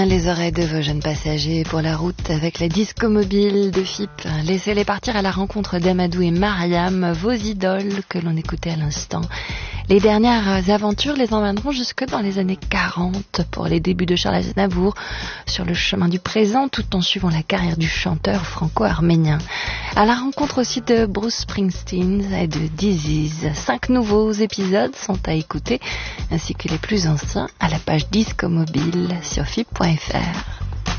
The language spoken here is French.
Les oreilles de vos jeunes passagers pour la route avec la disco mobile de FIP. Laissez-les partir à la rencontre d'Amadou et Mariam, vos idoles que l'on écoutait à l'instant. Les dernières aventures les emmèneront jusque dans les années 40 pour les débuts de Charles Aznavour sur le chemin du présent tout en suivant la carrière du chanteur franco-arménien. À la rencontre aussi de Bruce Springsteen et de Disease. 5 nouveaux épisodes sont à écouter ainsi que les plus anciens à la page Disco Mobile sur FIP.fr.